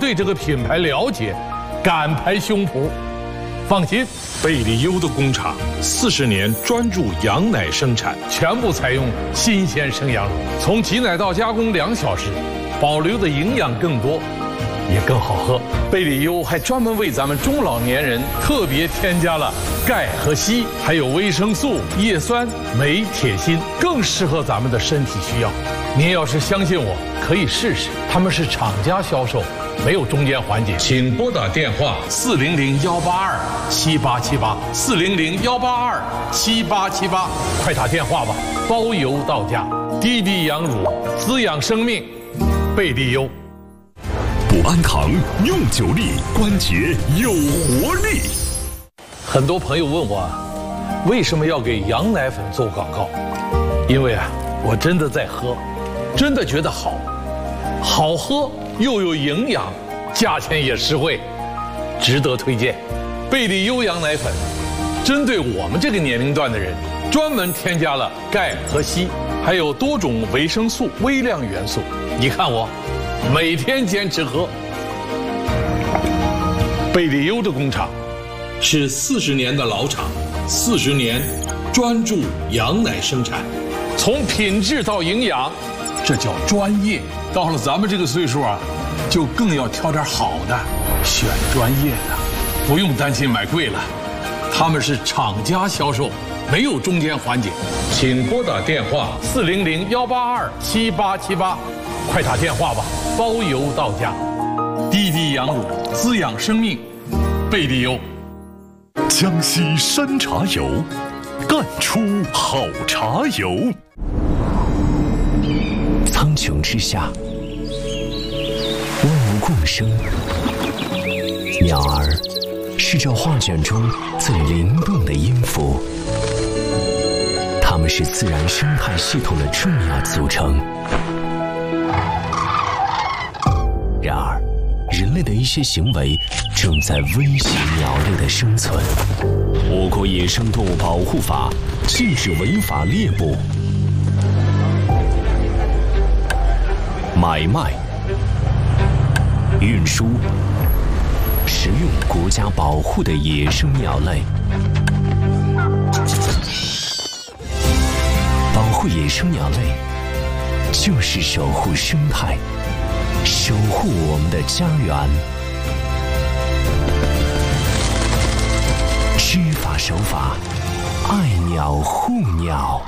对这个品牌了解，敢拍胸脯。放心， 贝利优的工厂40年专注羊奶生产， 全部采用新鲜生羊乳，从挤奶到加工2小时，保留的营养更多，也更好喝。贝利优还专门为咱们中老年人特别添加了钙和硒，还有维生素、叶酸、镁、铁、锌，更适合咱们的身体需要。您要是相信我，可以试试，他们是厂家销售，没有中间环节。请拨打电话400-182-7878，400-182-7878，快打电话吧，包邮到家。低低羊乳，滋养生命，贝利优。 补安堂用久力，关节有活力。 很多朋友问我，为什么要给羊奶粉做广告？因为我真的在喝，真的觉得好喝又有营养，价钱也实惠，值得推荐。贝利优羊奶粉针对我们这个年龄段的人，专门添加了钙和硒，还有多种维生素、微量元素。你看我每天坚持喝。贝利优的工厂是40年的老厂，40年专注羊奶生产，从品质到营养，这叫专业。到了咱们这个岁数就更要挑点好的，选专业的，不用担心买贵了。他们是厂家销售，没有中间环节。请拨打电话400-182-7878，快打电话吧，包邮到家。低低羊乳，滋养生命，贝利优。 江西山茶油，干出好茶油。苍穹之下，万物共生，鸟儿是这画卷中最灵动的音符，它们是自然生态系统的重要组成。然而，人类的一些行为正在威胁鸟类的生存。我国野生动物保护法禁止违法猎捕、买卖、运输、食用国家保护的野生鸟类。保护野生鸟类，就是守护生态，守护我们的家园。知法守法，爱鸟护鸟。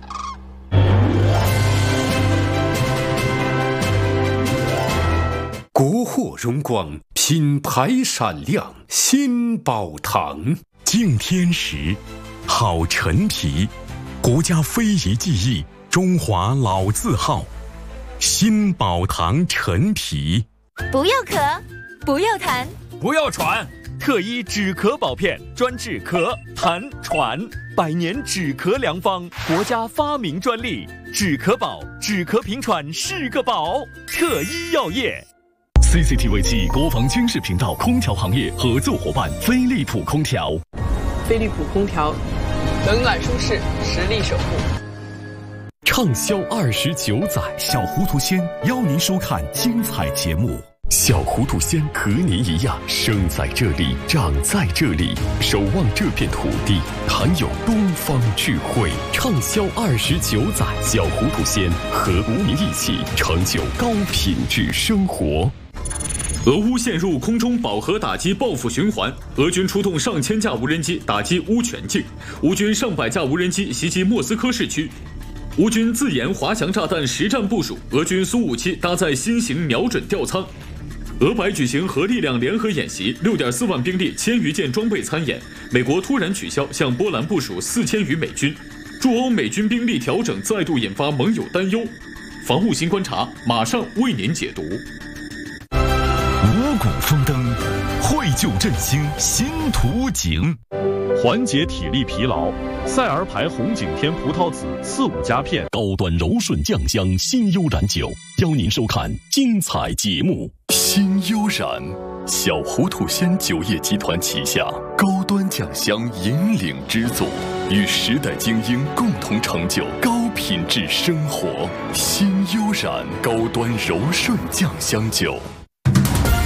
国货荣光，品牌闪亮，新宝堂。 敬天时，好陈皮，国家非遗技艺，中华老字号。新宝堂陈皮。 不要咳，不要痰， 不要喘，特医止咳宝片，专治咳、痰、喘，100年止咳良方，国家发明专利，止咳宝，止咳平喘是个宝。特医药业。 CCTV 暨国防军事频道空调行业合作伙伴飞利浦空调。 飞利浦空调，冷暖舒适，实力守护。 畅销29载，小糊涂仙邀您收看精彩节目。小糊涂仙和您一样，生在这里，长在这里，守望这片土地，含有东方智慧。畅销29载，小糊涂仙和您一起成就高品质生活。 俄乌陷入空中饱和打击报复循环，俄军出动上千架无人机打击乌全境，乌军上百架无人机袭击莫斯科市区。乌军自研滑翔炸弹实战部署，俄军苏57搭载新型瞄准吊舱。俄白举行核力量联合演习，6.4万兵力1000余件装备参演。美国突然取消向波兰部署4000余美军，驻欧美军兵力调整再度引发盟友担忧。防务新观察马上为您解读。 五谷丰登，绘就振兴新图景， 缓解体力疲劳。赛尔牌红景天葡萄籽4、5加片， 高端柔顺酱香新悠然酒，邀您收看精彩节目。新悠然，小糊涂仙酒业集团旗下高端酱香引领之作，与时代精英共同成就高品质生活。新悠然高端柔顺酱香酒。